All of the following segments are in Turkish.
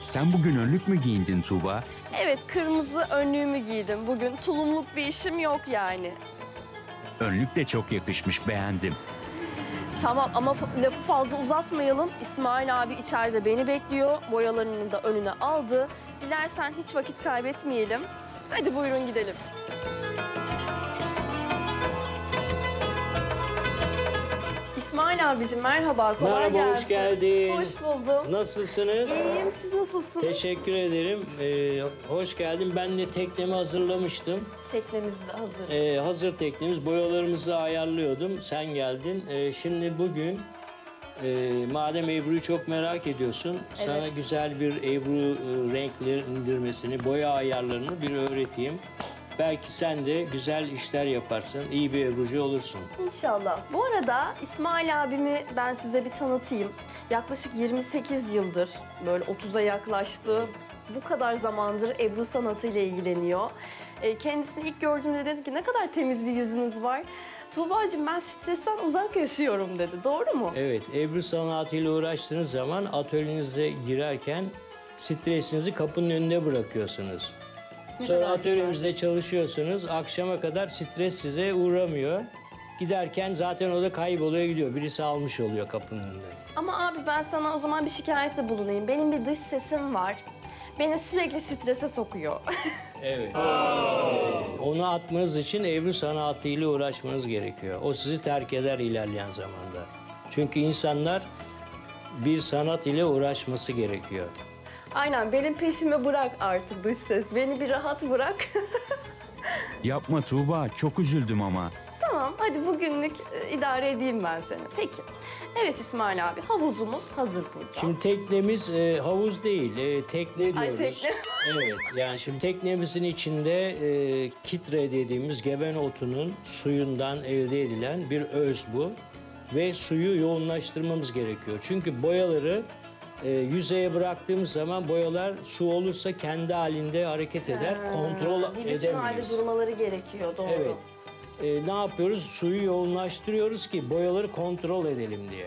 Sen bugün önlük mü giyindin Tuğba? Evet, kırmızı önlüğümü giydim. Bugün tulumluk bir işim yok yani. Önlük de çok yakışmış, beğendim. Tamam ama lafı fazla uzatmayalım. İsmail abi içeride beni bekliyor. Boyalarını da önüne aldı. Dilersen hiç vakit kaybetmeyelim. Hadi buyurun gidelim. İsmail abicim merhaba, kolay Merhaba, gelsin. hoş geldin. Hoş buldum. Nasılsınız? İyiyim, siz nasılsınız? Teşekkür ederim. Hoş geldin. Ben de teknemi hazırlamıştım. Teknemiz de hazır. Hazır teknemiz. Boyalarımızı ayarlıyordum. Sen geldin. Şimdi bugün madem Ebru'yu çok merak ediyorsun, sana güzel bir Ebru renklendirmesini, boya ayarlarını bir öğreteyim. Belki sen de güzel işler yaparsın, iyi bir Ebru'cu olursun. İnşallah. Bu arada İsmail abimi ben size bir tanıtayım. Yaklaşık 28 yıldır, böyle 30'a yaklaştı. Bu kadar zamandır Ebru sanatıyla ilgileniyor. Kendisini ilk gördüğümde dedim ki ne kadar temiz bir yüzünüz var. Tuğba'cığım ben stresten uzak yaşıyorum dedi. Doğru mu? Evet, Ebru sanatıyla uğraştığınız zaman atölyenize girerken stresinizi kapının önünde bırakıyorsunuz. Sonra kadar atölyemizde çalışıyorsunuz. Akşama kadar stres size uğramıyor. Giderken zaten o da kayboluyor gidiyor. Birisi almış oluyor kapının önünde. Ama abi ben sana o zaman bir şikayette bulunayım. Benim bir dış sesim var. Beni sürekli strese sokuyor. Evet. Onu atmanız için Ebru sanatıyla uğraşmanız gerekiyor. O sizi terk eder ilerleyen zamanda. Çünkü insanlar bir sanat ile uğraşması gerekiyor. Aynen, benim peşime bırak artık dış ses. Beni bir rahat bırak. Yapma Tuğba, çok üzüldüm ama. Tamam, hadi bugünlük idare edeyim ben seni. Peki. Evet İsmail abi, havuzumuz hazır burada. Şimdi teknemiz havuz değil, tekne diyoruz. Ay, tekne. Evet, yani şimdi teknemizin içinde kitre dediğimiz geven otunun suyundan elde edilen bir öz bu. Ve suyu yoğunlaştırmamız gerekiyor. Çünkü boyaları yüzeye bıraktığımız zaman boyalar su olursa kendi halinde hareket eder, kontrol Bir bütün halde edemeyiz. durmaları gerekiyor, doğru. Evet. Ne yapıyoruz? Suyu yoğunlaştırıyoruz ki boyaları kontrol edelim diye.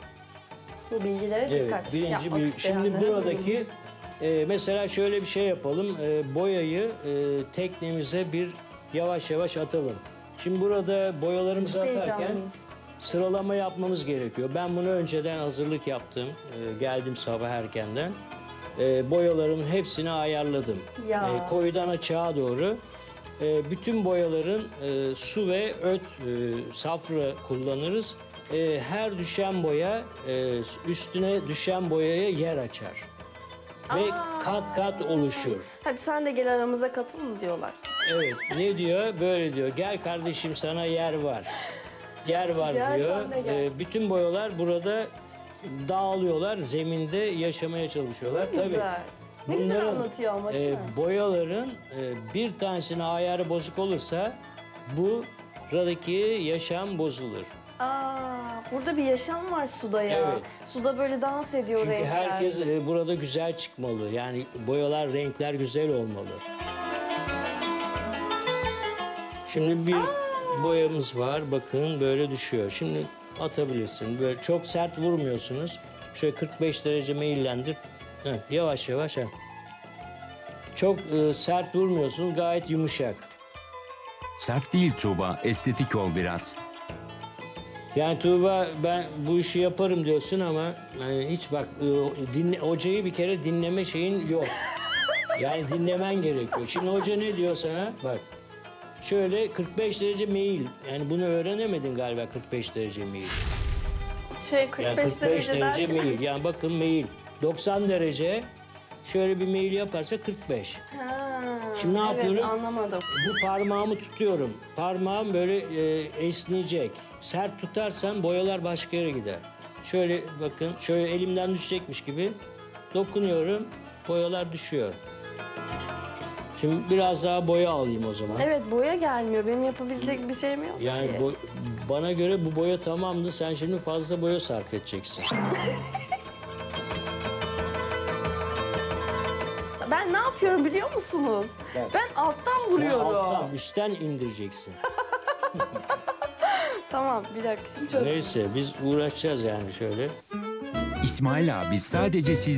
Bu bilgilere Evet, dikkat. birinci Yapmak Şimdi isteyenlere buradaki mesela şöyle bir şey yapalım. Boyayı teknemize bir yavaş yavaş atalım. Şimdi burada boyalarımızı Çok atarken heyecanlıyım. sıralama yapmamız gerekiyor. Ben bunu önceden hazırlık yaptım. Geldim sabah erkenden. Boyalarımın hepsini ayarladım. Ya. Koyudan açığa doğru. Bütün boyaların su ve öt safra kullanırız. Her düşen boya üstüne düşen boyaya yer açar. Ve kat kat oluşur. Hadi sen de gel aramıza katıl mı diyorlar. Evet, ne diyor? Böyle diyor. Gel kardeşim, sana yer var. Yer var Gel diyor. sen de gel. Bütün boyalar burada dağılıyorlar. Zeminde yaşamaya çalışıyorlar. Güzel. Ne güzel anlatıyor ama değil mi? Boyaların bir tanesinin ayarı bozuk olursa buradaki yaşam bozulur. Burada bir yaşam var suda ya. Evet. Suda böyle dans ediyor Çünkü renkler. herkes burada güzel çıkmalı. Yani boyalar, renkler güzel olmalı. Şimdi bir boyamız var. Bakın böyle düşüyor. Şimdi atabilirsin. Böyle çok sert vurmuyorsunuz. Şöyle 45 derece meyillendir. Yavaş yavaş. Çok sert vurmuyorsunuz. Gayet yumuşak. Sert değil Tuğba, estetik ol biraz. Yani Tuğba, ben bu işi yaparım diyorsun ama hiç bak hocayı bir kere dinleme şeyin yok. Yani dinlemen gerekiyor. Şimdi hoca ne diyor sana? Bak şöyle 45 derece meyil. Yani bunu öğrenemedin galiba, 45 derece meyil. 45, Yani 45 derece derken- meyil. Yani bakın meyil. 90 derece şöyle bir meyil yaparsa 45. Şimdi ne yapıyorum? Evet, anlamadım. Bu parmağımı tutuyorum. Parmağım böyle esneyecek. Sert tutarsam boyalar başka yere gider. Şöyle bakın, şöyle elimden düşecekmiş gibi dokunuyorum, boyalar düşüyor. Şimdi biraz daha boya alayım o zaman. Evet, boya gelmiyor. Benim yapabilecek bir şeyim yok Yani ki. bana göre bu boya tamamdı. Sen şimdi fazla boya sarf edeceksin. Ben ne yapıyorum biliyor musunuz? Evet. Ben alttan Sen vuruyorum. alttan, üstten indireceksin. Tamam, bir dakika şimdi çöz. Neyse, biz uğraşacağız yani şöyle. İsmail abi sadece siz